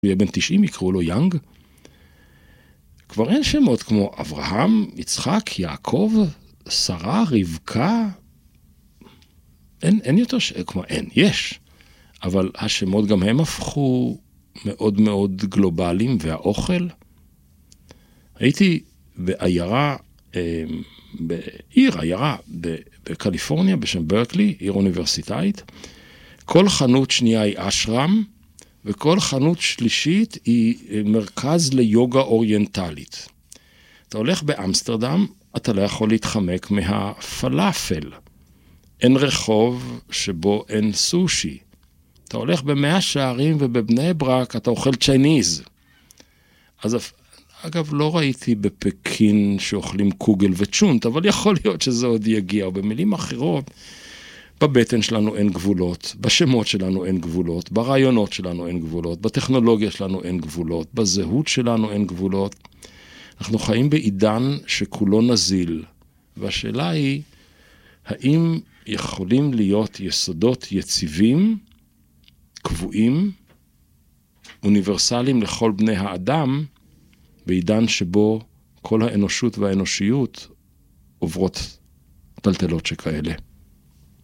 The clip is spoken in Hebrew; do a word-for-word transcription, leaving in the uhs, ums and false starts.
יהיה בן תשעים, יקראו לו יאנג. כבר אין שמות כמו אברהם, יצחק, יעקב, שרה, רבקה. אין, אין יותר, ש... כמו אין, יש. אבל השמות גם הם הפכו מאוד מאוד גלובליים, והאוכל. הייתי בעיירה, בעיר, עיירה, בקליפורניה, בשם ברקלי, עיר אוניברסיטאית. כל חנות שנייה היא אשרם, וכל חנות שלישית היא מרכז ליוגה אוריינטלית. אתה הולך באמסטרדם, אתה לא יכול להתחמק מהפלאפל. אין רחוב שבו אין סושי. אתה הולך במאה שערים ובבני ברק, אתה אוכל צ'ייניז. אז אגב, לא ראיתי בפקין שאוכלים קוגל וצ'ונט, אבל יכול להיות שזה עוד יגיע. ובמילים אחרות, בבטן שלנו אין גבולות, בשמות שלנו אין גבולות, ברעיונות שלנו אין גבולות, בטכנולוגיה שלנו אין גבולות, בזהות שלנו אין גבולות. אנחנו חיים בעידן שכולו נזיל, והשאלה היא, האם יכולים להיות יסודות יציבים, קבועים, אוניברסליים לכל בני האדם, בעידן שבו כל האנושות והאנושיות עוברות טלטלות שכאלה.